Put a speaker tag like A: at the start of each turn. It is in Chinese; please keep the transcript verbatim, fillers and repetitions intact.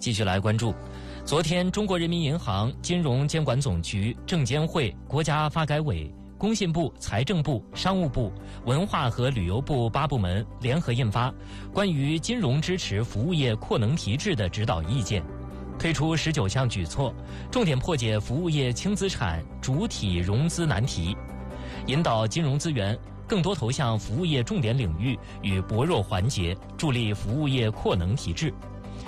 A: 继续来关注，昨天中国人民银行、金融监管总局、证监会、国家发改委、工信部、财政部、商务部、文化和旅游部八部门联合印发《关于金融支持服务业扩能提质的指导意见》，推出十九项举措，重点破解服务业轻资产主体融资难题，引导金融资源更多投向服务业重点领域与薄弱环节，助力服务业扩能提质。